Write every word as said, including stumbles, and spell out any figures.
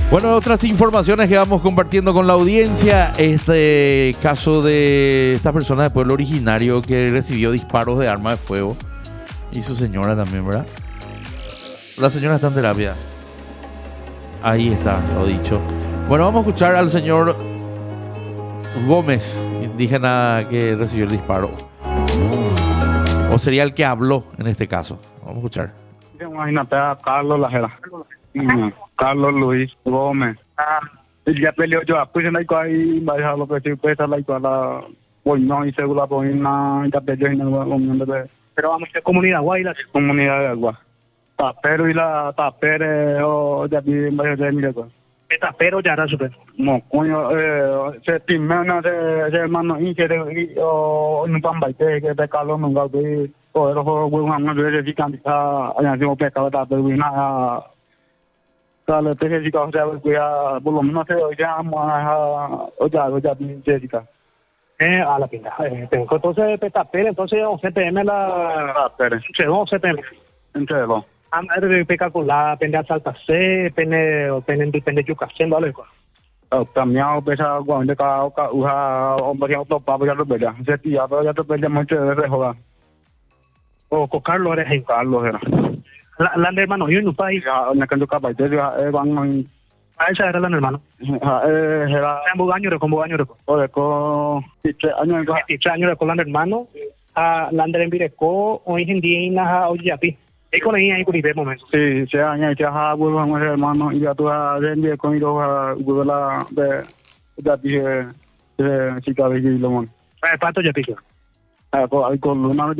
Bueno, otras informaciones que vamos compartiendo con la audiencia, este caso de esta persona de pueblo originario que recibió disparos de arma de fuego y su señora también, ¿verdad? La señora está en terapia. Ahí está, lo dicho. Bueno, vamos a escuchar al señor Gómez, indígena que recibió el disparo. O sería el que habló en este caso. Vamos a escuchar. Imagínate a Carlos Lajera. Mm, Carlos Luis Gómez. Y ya peleó yo, pues en la cual va a dejar lo que se puede la cual la pues no y seguro pues na ya peleó en la comunidad de pero vamos a comunidad guayla comunidad de agua. Tapero y la tapere o ya vi va de mira pues. Tapero ya era super. No, coño eh se timena se se hermano y que o no pan baite que de Carlos no ga de o era o un no de si canta allá se pecado tapero y na Kalau te Jessica, o sea, ya por lo menos se ya o ya o ya Jessica. Eh, a la pinta. Eh, entonces te tapé, entonces o C P M la tapé. Se va C P M. Entero. A madre de calcular, pende salta C, pende o pende depende de yucasen vale quoi. Oh, también pesa cuando ka ka uha hombre auto para ya lo vea. Se tía, pero ya te pende mucho de rejoga. O con Carlos eres en Carlos era. La, la hermano, yo no país. La que yo capaz de van a esa era la hermano. Eh, era. ¿Cómo año de cómo año de? O de co. Tiche año de. Tiche año de con la hermano. A la de envireco hoy en día na hoy ya pi. E con ahí ahí con ibe momento. Sí, se año ya ha vuelvo a hermano y ya tú a de con ido a la de ya dije de chica de lo mon. Eh, pato ya pico. Ah, con con luna